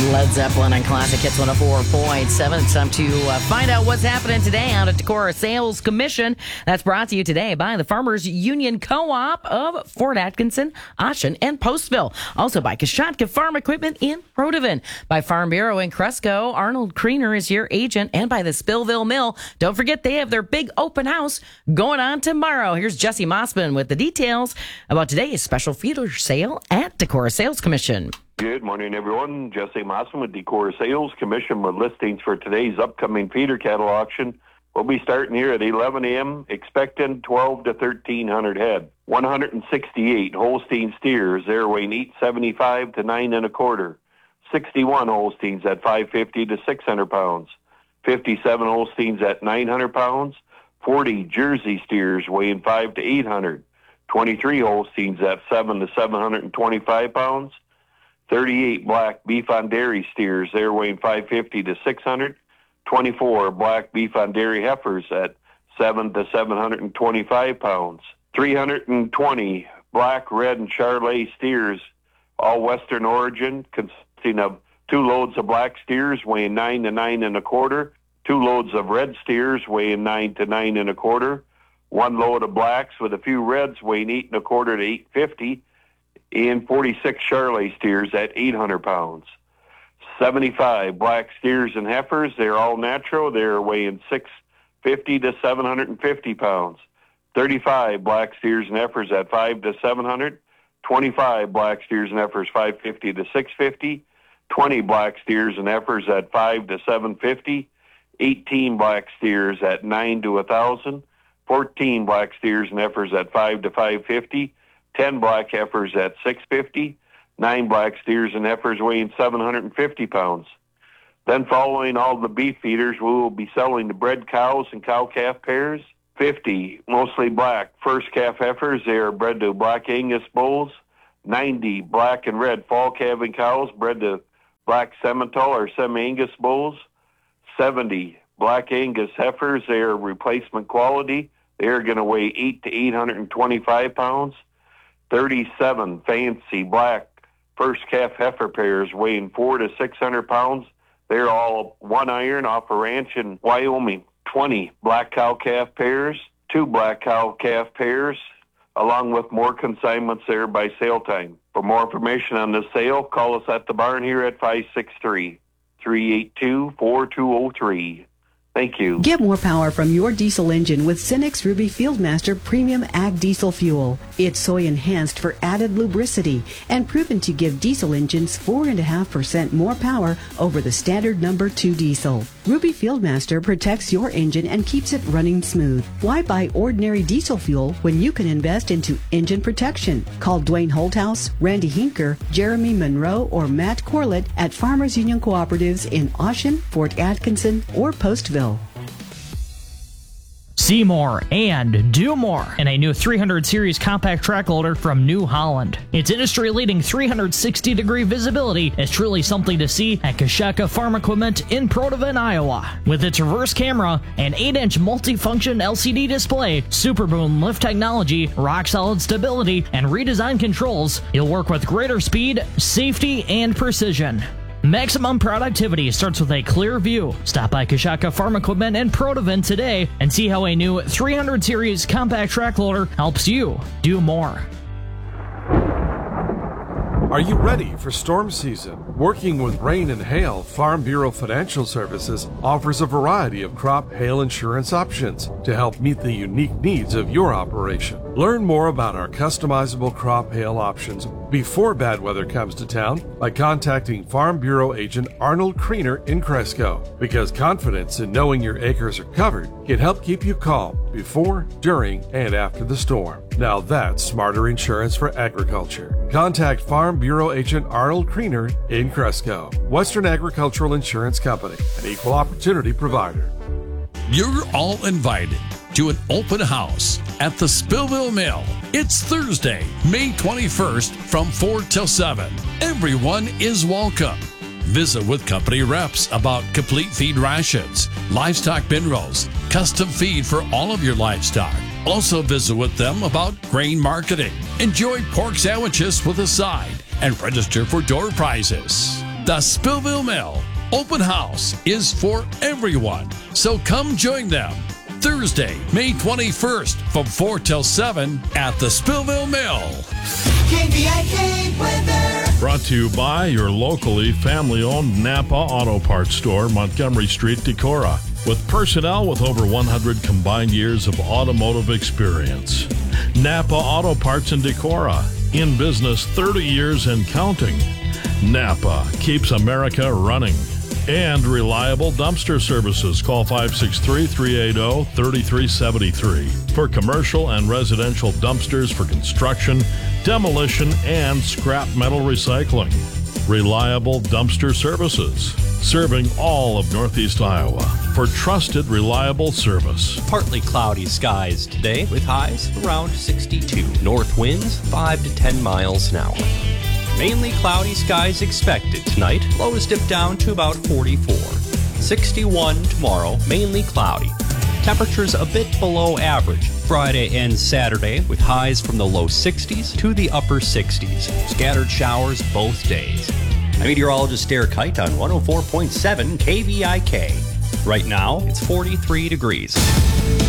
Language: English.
Led Zeppelin and Classic Hits 104.7. It's time to find out what's happening today out at Decorah Sales Commission. That's brought to you today by the Farmers Union Co-op of Fort Atkinson, Ossian, and Postville. Also by Kashatka Farm Equipment in Protivin. By Farm Bureau in Cresco, Arnold Kriener is your agent. And by the Spillville Mill. Don't forget they have their big open house going on tomorrow. Here's Jesse Mossman with the details about today's special feeder sale at Decorah Sales Commission. Good morning, everyone. Jesse Mossman with Decorah Sales Commission with listings for today's upcoming feeder cattle auction. We'll be starting here at 11 a.m., expecting 12 to 1,300 head. 168 Holstein steers, they're weighing 875 to 9 1/4. 61 Holsteins at 550 to 600 pounds. 57 Holsteins at 900 pounds. 40 Jersey steers weighing 5 to 800. 23 Holsteins at 7 to 725 pounds. 38 black beef on dairy steers, they're weighing 550 to 600. 24 black beef on dairy heifers at 7 to 725 pounds. 320 black, red, and Charolais steers, all Western origin, consisting of 2 loads of black steers weighing 9 to 9 1/4, 2 loads of red steers weighing 9 to 9 1/4, 1 load of blacks with a few reds weighing 8 1/4 to 850, and 46 Charolais steers at 800 pounds. 75 black steers and heifers, they're all natural, they're weighing 650 to 750 pounds. 35 black steers and heifers at 5 to 700. 25 black steers and heifers 550 to 650. 20 black steers and heifers at 5 to 750. 18 black steers at 9 to 1,000. 14 black steers and heifers at 5 to 550. 10 black heifers at 650, 9 black steers and heifers weighing 750 pounds. Then following all the beef feeders, we will be selling the bred cows and cow-calf pairs. 50, mostly black, first calf heifers, they are bred to black Angus bulls. 90 black and red fall calving cows bred to black Simmental or semi-Angus bulls. 70 black Angus heifers, they are replacement quality. They are going to weigh 8 to 825 pounds. 37 fancy black first calf heifer pairs weighing 400 to 600 pounds. They're all one iron off a ranch in Wyoming. 20 black cow calf pairs, 2 black cow calf pairs, along with more consignments there by sale time. For more information on this sale, call us at the barn here at 563-382-4203. Thank you. Get more power from your diesel engine with Cenex Ruby Fieldmaster Premium Ag Diesel Fuel. It's soy enhanced for added lubricity and proven to give diesel engines 4.5% more power over the standard number 2 diesel. Ruby Fieldmaster protects your engine and keeps it running smooth. Why buy ordinary diesel fuel when you can invest into engine protection? Call Dwayne Holthouse, Randy Hinker, Jeremy Monroe, or Matt Corlett at Farmers Union Cooperatives in Ossian, Fort Atkinson, or Postville. See more and do more in a new 300 series compact track loader from New Holland. Its industry-leading 360-degree visibility is truly something to see at Kashatka Farm Equipment in Protivin, Iowa. With its reverse camera, an 8-inch multi-function LCD display, Super Boom lift technology, rock-solid stability, and redesigned controls, you'll work with greater speed, safety, and precision. Maximum productivity starts with a clear view. Stop by Kashatka Farm Equipment in Protivin today and see how a new 300 series compact track loader helps you do more. Are you ready for storm season? Working with rain and hail, Farm Bureau Financial Services offers a variety of crop hail insurance options to help meet the unique needs of your operation. Learn more about our customizable crop hail options before bad weather comes to town by contacting Farm Bureau agent Arnold Kriener in Cresco, because confidence in knowing your acres are covered can help keep you calm before, during, and after the storm. Now that's smarter insurance for agriculture. Contact Farm Bureau agent Arnold Kriener in Cresco. Western Agricultural Insurance Company, an equal opportunity provider. You're all invited to an open house at the Spillville Mill. It's Thursday, May 21st from 4 till 7. Everyone is welcome. Visit with company reps about complete feed rations, livestock bin rolls, custom feed for all of your livestock. Also visit with them about grain marketing. Enjoy pork sandwiches with a side and register for door prizes. The Spillville Mill Open House is for everyone, so come join them. Thursday, May 21st from 4 till 7 at the Spillville Mill. KVIK weather. Brought to you by your locally family-owned Napa Auto Parts store, Montgomery Street, Decorah, with personnel with over 100 combined years of automotive experience. Napa Auto Parts in Decorah, in business 30 years and counting. Napa keeps America running. And reliable dumpster services. Call 563-380-3373 for commercial and residential dumpsters for construction, demolition, and scrap metal recycling. Reliable dumpster services, serving all of Northeast Iowa for trusted, reliable service. Partly cloudy skies today with highs around 62. North winds 5 to 10 miles an hour. Mainly cloudy skies expected tonight. Lows dip down to about 44. 61 tomorrow, mainly cloudy. Temperatures a bit below average Friday and Saturday with highs from the low 60s to the upper 60s. Scattered showers both days. I'm meteorologist Derek Kite on 104.7 KVIK. Right now, it's 43 degrees.